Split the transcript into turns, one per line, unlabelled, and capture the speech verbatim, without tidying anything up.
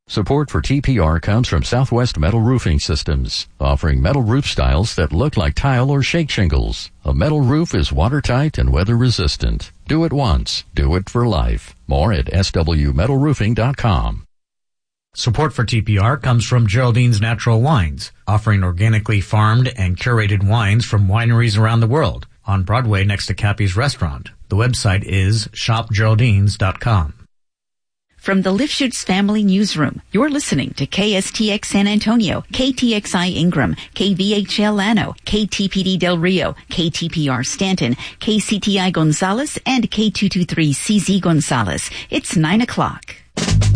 Support for T P R comes from Southwest Metal Roofing Systems, offering metal roof styles that look like tile or shake shingles. A metal roof is watertight and weather resistant. Do it once. Do it for life. More at S W metal roofing dot com.
Support for T P R comes from Geraldine's Natural Wines, offering organically farmed and curated wines from wineries around the world. On Broadway next to Cappy's Restaurant. The website is shop geraldines dot com.
From the Lifshutz Family Newsroom, you're listening to K S T X San Antonio, K T X I Ingram, K V H L Llano, K T P D Del Rio, K T P R Stanton, K C T I Gonzales, and K two twenty-three C Z Gonzales. It's nine o'clock.